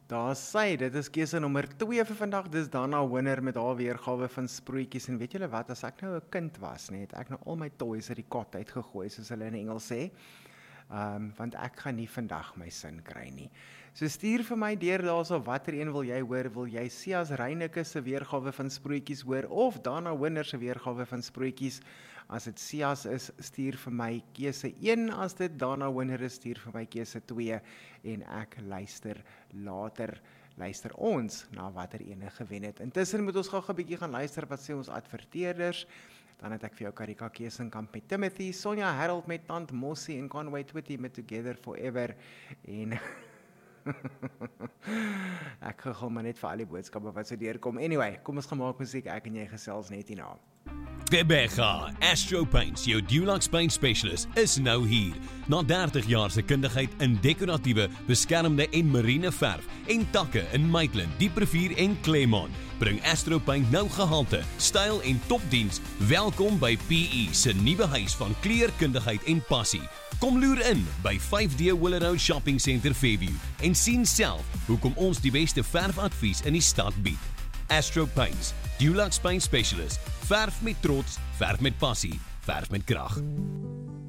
Daar sê, dit is keuse nommer 2 vir vandag, dis Dana Winner met haar weergawe van Sproetjies, en weet julle wat, as ek nou 'n kind was, het ek nou al my toys uit die kot uitgegooi, soos hulle in Engels sê, want ek gaan nie vandag my sin kry nie. So stuur vir my deur daarso, watter een wil jy hoor? Wil jy Sias Reyneke se weergawe van Sproetjies hoor, of Dana Winner se weergawe van Sproetjies? As dit Sias is, stuur vir my keuse 1, as dit Dana Winner is, stuur vir my keuse 2, en ek luister later, luister ons na watter ene gewen het. Intussen moet ons gou 'n bietjie gaan luister wat sê ons adverteerders. Dan het ek vir jou Karika Keesenkamp met Timothy, Sonja Harold met Tant Mossie en Conway Twitty met Together Forever, en ek gegil maar net vir al die boodskappe wat so deurkom. Anyway, kom ons gaan maak musiek, ek en jy gesels net hierna. Bebega, Astro Paints, jou Dulux Paint Specialist, is nou hier. Na 30 jaar se kundigheid in dekoratiewe, beskermde en marine verf en takke in Maitland, Dieprivier en Claremont, bring Astro Paint nou gehalte, styl en topdiens. Welkom by PE se nuwe huis van kleurkundigheid en passie. Kom loer in by 5D Willow Shopping Centre Fairview en sien self hoekom ons die beste verfadvies in die stad bied. Astro Paints, Dulux Paint Specialist. Verf met trots, verf met passie, verf met krag.